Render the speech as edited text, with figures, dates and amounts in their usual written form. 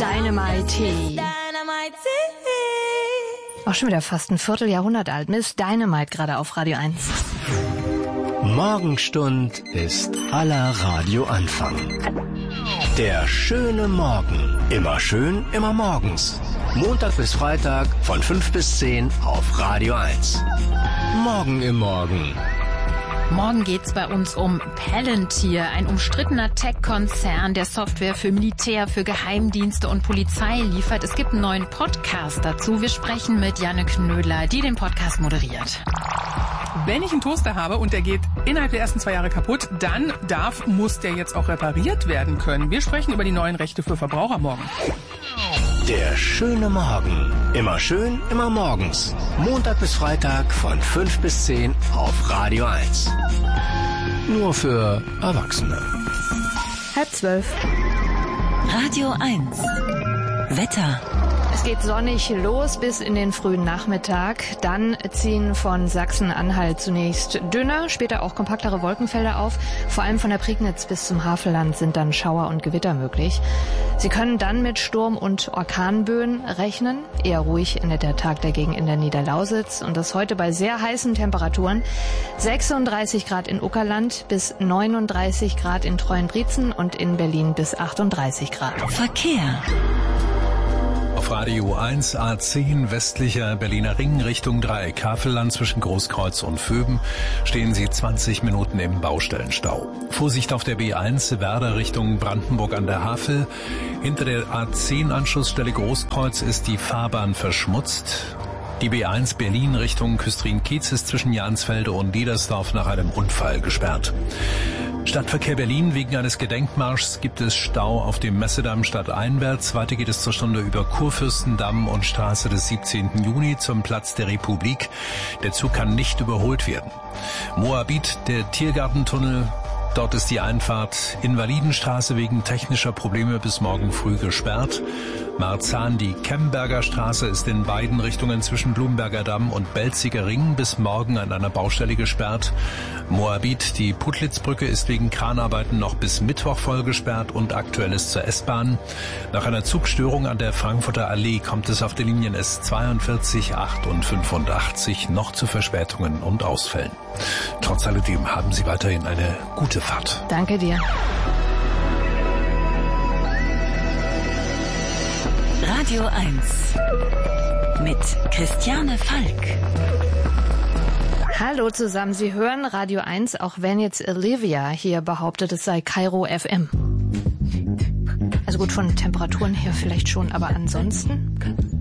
Dynamite. Auch schon wieder fast ein Vierteljahrhundert alt. Miss Dynamite gerade auf Radio 1. Morgenstund ist aller Radioanfang. Der schöne Morgen. Immer schön, immer morgens. Montag bis Freitag von 5 bis 10 auf Radio 1. Morgen im Morgen. Morgen geht's bei uns um Palantir, ein umstrittener Tech-Konzern, der Software für Militär, für Geheimdienste und Polizei liefert. Es gibt einen neuen Podcast dazu. Wir sprechen mit Janne Knödler, die den Podcast moderiert. Wenn ich einen Toaster habe und der geht innerhalb der ersten 2 Jahre kaputt, dann muss der jetzt auch repariert werden können. Wir sprechen über die neuen Rechte für Verbraucher morgen. Der schöne Morgen. Immer schön, immer morgens. Montag bis Freitag von 5 bis 10 auf Radio 1. Nur für Erwachsene. 11:30. Radio 1. Wetter. Es geht sonnig los bis in den frühen Nachmittag. Dann ziehen von Sachsen-Anhalt zunächst dünne, später auch kompaktere Wolkenfelder auf. Vor allem von der Prignitz bis zum Havelland sind dann Schauer und Gewitter möglich. Sie können dann mit Sturm- und Orkanböen rechnen. Eher ruhig endet der Tag dagegen in der Niederlausitz. Und das heute bei sehr heißen Temperaturen. 36 Grad in Uckerland bis 39 Grad in Treuenbrietzen und in Berlin bis 38 Grad. Verkehr. Auf Radio 1 A10 westlicher Berliner Ring Richtung Dreieck Havelland zwischen Großkreuz und Vöben stehen Sie 20 Minuten im Baustellenstau. Vorsicht auf der B1 Werder Richtung Brandenburg an der Havel. Hinter der A10-Anschlussstelle Großkreuz ist die Fahrbahn verschmutzt. Die B1 Berlin Richtung Küstrin-Kiez ist zwischen Jansfelde und Niedersdorf nach einem Unfall gesperrt. Stadtverkehr Berlin. Wegen eines Gedenkmarschs gibt es Stau auf dem Messedamm stadteinwärts. Weiter geht es zur Stunde über Kurfürstendamm und Straße des 17. Juni zum Platz der Republik. Der Zug kann nicht überholt werden. Moabit, der Tiergartentunnel. Dort ist die Einfahrt Invalidenstraße wegen technischer Probleme bis morgen früh gesperrt. Marzahn, die Kemberger Straße ist in beiden Richtungen zwischen Blumberger Damm und Belziger Ring bis morgen an einer Baustelle gesperrt. Moabit, die Putlitzbrücke ist wegen Kranarbeiten noch bis Mittwoch voll gesperrt und aktuell ist zur S-Bahn. Nach einer Zugstörung an der Frankfurter Allee kommt es auf den Linien S42, 8 und 85 noch zu Verspätungen und Ausfällen. Trotz alledem haben Sie weiterhin eine gute Fahrt. Danke dir. Radio 1 mit Christiane Falk. Hallo zusammen, Sie hören Radio 1, auch wenn jetzt Olivia hier behauptet, es sei Kairo FM. Also gut, von Temperaturen her vielleicht schon, aber ansonsten...